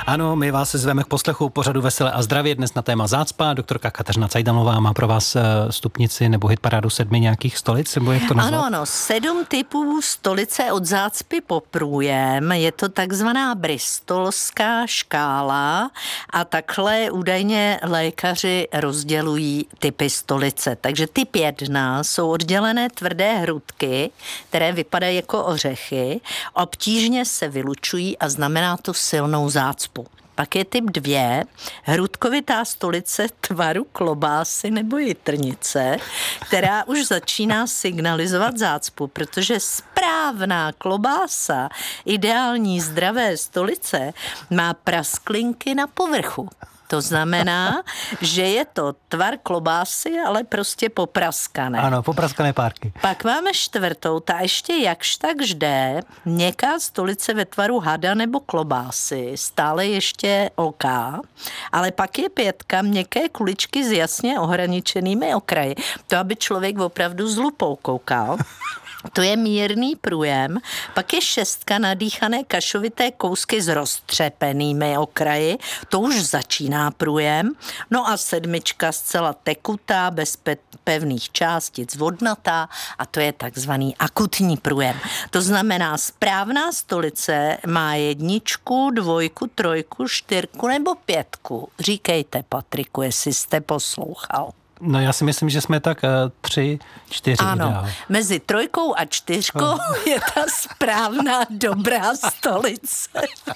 Ano, my vás zveme k poslechu pořadu Veselé a zdravě. Dnes na téma zácpa. Doktorka Kateřina Cajdamová má pro vás stupnici nebo hitparádu 7 nějakých stolic, nebo jak to nazvat? Ano, 7 typů stolice od zácpy po průjem. Je to takzvaná bristolská škála a takhle údajně lékaři rozdělují typy stolice. Takže typ 1 jsou oddělené tvrdé hrudky, které vypadají jako ořechy, obtížně se vylučují a znamená to silnou zácpu. Pak je typ 2, hrudkovitá stolice tvaru klobásy nebo jitrnice, která už začíná signalizovat zácpu, protože správná klobása, ideální zdravé stolice, má prasklinky na povrchu. To znamená, že je to tvar klobásy, ale prostě popraskané. Ano, popraskané párky. Pak máme 4, ta ještě jakž tak jde, měkká stolice ve tvaru hada nebo klobásy, stále ještě OK, ale pak je 5, měkké kuličky s jasně ohraničenými okraji. To, aby člověk opravdu s lupou koukal. To je mírný průjem, pak je 6, nadýchané kašovité kousky s roztřepenými okraji, to už začíná průjem, no a 7, zcela tekutá, bez pevných částic, vodnatá a to je takzvaný akutní průjem. To znamená, správná stolice má 1, 2, 3, 4 nebo 5. Říkejte, Patriku, jestli jste poslouchal. No já si myslím, že jsme tak 3, 4. Ano, ideál. mezi 3 a 4 je ta správná dobrá stolice.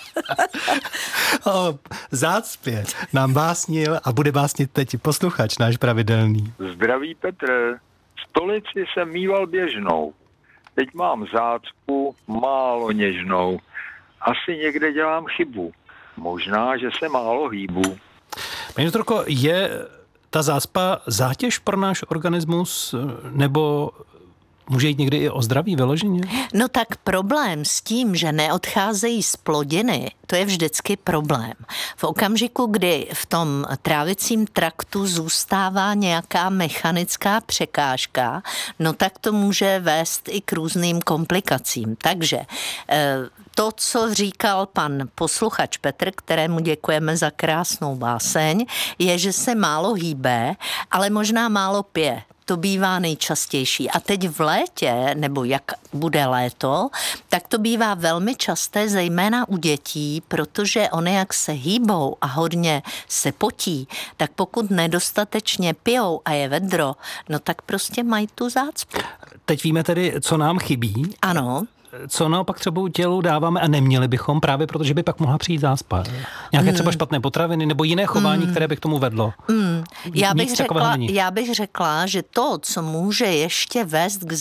O zácpě nám básnil a bude básnit teď posluchač náš pravidelný. Zdraví Petr, stolici jsem mýval běžnou. Teď mám zácpu málo něžnou. Asi někde dělám chybu. Možná, že se málo hýbu. Paní doktorko, je ta zácpa zátěž pro náš organismus, nebo může jít někdy i o zdraví vyloženě? No tak problém s tím, že neodcházejí z plodiny, to je vždycky problém. V okamžiku, kdy v tom trávicím traktu zůstává nějaká mechanická překážka, no tak to může vést i k různým komplikacím. Takže to, co říkal pan posluchač Petr, kterému děkujeme za krásnou báseň, je, že se málo hýbe, ale možná málo pije. To bývá nejčastější. A teď v létě, nebo jak bude léto, tak to bývá velmi časté, zejména u dětí, protože oni jak se hýbou a hodně se potí, tak pokud nedostatečně pijou a je vedro, no tak prostě mají tu zácpu. Teď víme tedy, co nám chybí. Ano. Co naopak třeba tělu dáváme a neměli bychom, právě protože by pak mohla přijít zácpa. Nějaké třeba špatné potraviny nebo jiné chování, které by k tomu vedlo. Já bych řekla, že to, co může ještě vést k